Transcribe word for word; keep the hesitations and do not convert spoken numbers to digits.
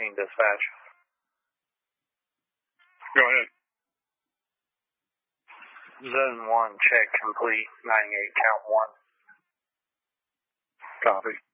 seventeen dispatch. Go ahead. Zone one, check complete, ninety-eight, count one. Copy.